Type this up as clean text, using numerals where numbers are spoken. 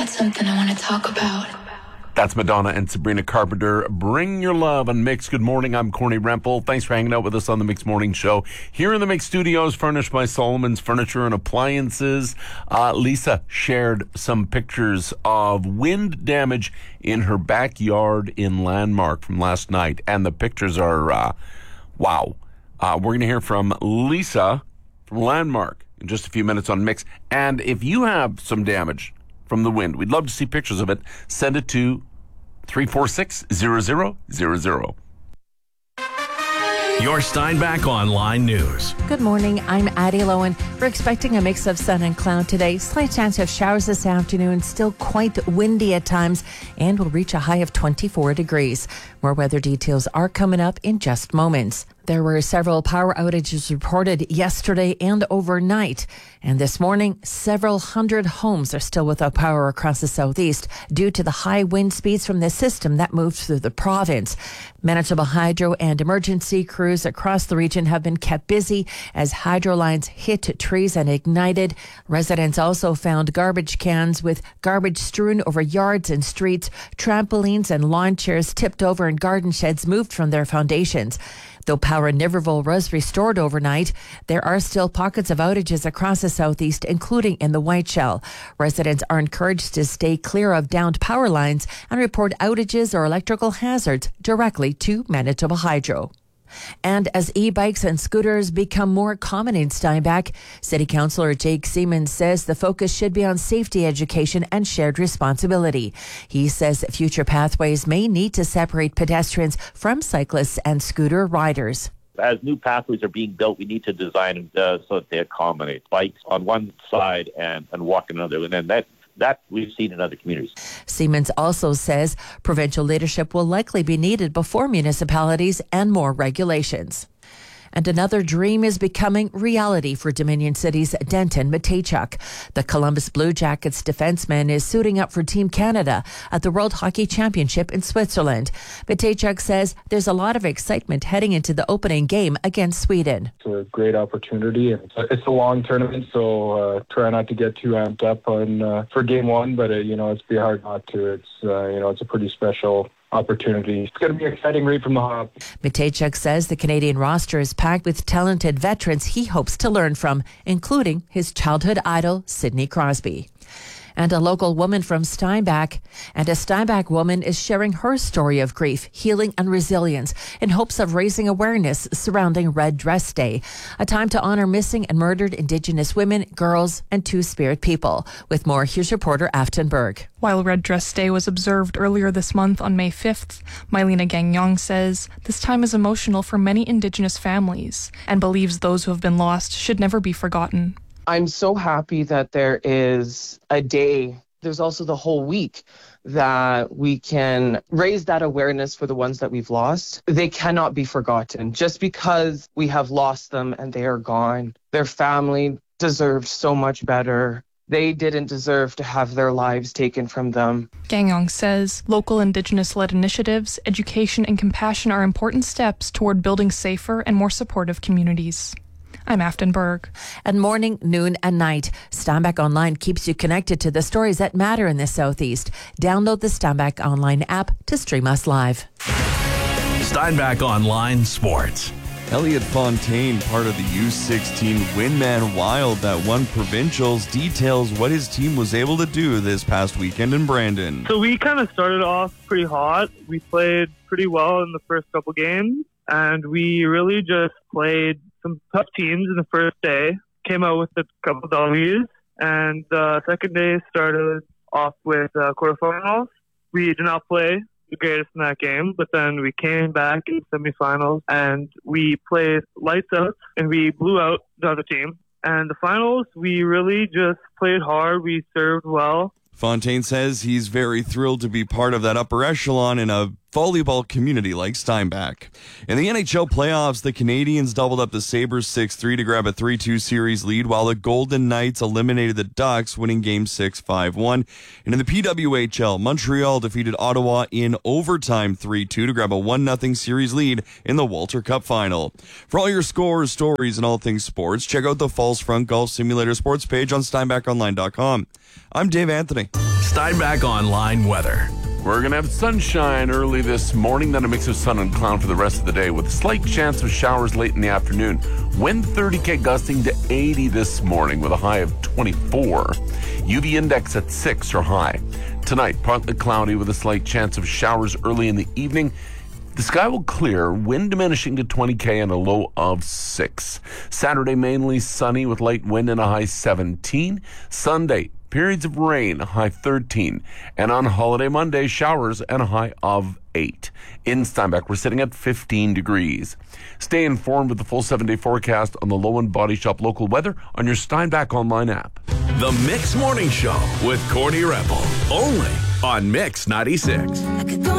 got something I want to talk about. That's Madonna and Sabrina Carpenter. Bring your love on Mix. Good morning. I'm Corny Rempel. Thanks for hanging out with us on the Mix Morning Show. Here in the Mix Studios, furnished by Solomon's Furniture and Appliances. Lisa shared some pictures of wind damage in her backyard in Landmark from last night. And the pictures are, wow. We're going to hear from Lisa from Landmark in just a few minutes on Mix. And if you have some damage from the wind, we'd love to see pictures of it. Send it to 346-0000. Your Steinbach Online News. Good morning, I'm Addie Lowen. We're expecting a mix of sun and cloud today. Slight chance of showers this afternoon. Still quite windy at times and will reach a high of 24 degrees. More weather details are coming up in just moments. There were several power outages reported yesterday and overnight. And this morning, several hundred homes are still without power across the southeast due to the high wind speeds from the system that moved through the province. Manitoba Hydro and emergency crews across the region have been kept busy as hydro lines hit trees and ignited. Residents also found garbage cans with garbage strewn over yards and streets. Trampolines and lawn chairs tipped over and garden sheds moved from their foundations. Though power in Niverville was restored overnight, there are still pockets of outages across the southeast, including in the Whiteshell. Residents are encouraged to stay clear of downed power lines and report outages or electrical hazards directly to Manitoba Hydro. And as e-bikes and scooters become more common in Steinbach, City Councillor Jake Siemens says the focus should be on safety education and shared responsibility. He says future pathways may need to separate pedestrians from cyclists and scooter riders. As new pathways are being built, we need to design so that they accommodate bikes on one side and walk on another. And then that we've seen in other communities. Siemens also says provincial leadership will likely be needed before municipalities and more regulations. And another dream is becoming reality for Dominion City's Denton Mateychuk. The Columbus Blue Jackets defenseman is suiting up for Team Canada at the World Hockey Championship in Switzerland. Mateychuk says there's a lot of excitement heading into the opening game against Sweden. It's a great opportunity. It's a long tournament, so try not to get too amped up on for game one, but it's be hard not to. It's a pretty special opportunity. It's going to be exciting right from the hop. Mateychuk says the Canadian roster is packed with talented veterans he hopes to learn from, including his childhood idol, Sidney Crosby. And a local woman from Steinbach. And a Steinbach woman is sharing her story of grief, healing and resilience in hopes of raising awareness surrounding Red Dress Day, a time to honor missing and murdered Indigenous women, girls, and Two-Spirit people. With more, here's reporter Afton Berg. While Red Dress Day was observed earlier this month on May 5th, Mylena Gagnon says this time is emotional for many Indigenous families and believes those who have been lost should never be forgotten. I'm so happy that there is a day. There's also the whole week that we can raise that awareness for the ones that we've lost. They cannot be forgotten. Just because we have lost them and they are gone, their family deserved so much better. They didn't deserve to have their lives taken from them. Gagnon says local Indigenous-led initiatives, education, and compassion are important steps toward building safer and more supportive communities. I'm Afton Berg. At morning, noon, and night, Steinbach Online keeps you connected to the stories that matter in the Southeast. Download the Steinbach Online app to stream us live. Steinbach Online Sports. Elliot Fontaine, part of the U16 Windman Wild that won provincials, details what his team was able to do this past weekend in Brandon. So we kind of started off pretty hot. We played pretty well in the first couple games, and we really just played some tough teams in the first day, came out with a couple W's, and the second day started off with quarterfinals. We did not play the greatest in that game, but then we came back in semifinals and we played lights out and we blew out the other team. And the finals, we really just played hard. We served well. Fontaine says he's very thrilled to be part of that upper echelon in a volleyball community like Steinbach. In the NHL playoffs, the Canadiens doubled up the Sabres 6-3 to grab a 3-2 series lead, while the Golden Knights eliminated the Ducks, winning Game 6 5-1. And in the PWHL, Montreal defeated Ottawa in overtime 3-2 to grab a 1-0 series lead in the Walter Cup final. For all your scores, stories, and all things sports, check out the Falls Front Golf Simulator sports page on SteinbachOnline.com. I'm Dave Anthony. Steinbach Online weather. We're going to have sunshine early this morning, then a mix of sun and cloud for the rest of the day with a slight chance of showers late in the afternoon. Wind 30K gusting to 80 this morning with a high of 24. UV index at 6 or high. Tonight, partly cloudy with a slight chance of showers early in the evening. The sky will clear, wind diminishing to 20K and a low of 6. Saturday, mainly sunny with light wind and a high 17. Sunday, periods of rain, a high 13. And on holiday Monday, showers and a high of 8. In Steinbach, we're sitting at 15 degrees. Stay informed with the full 7-day forecast on the Low End Body Shop local weather on your Steinbach Online app. The Mix Morning Show with Corny Rempel. Only on Mix 96.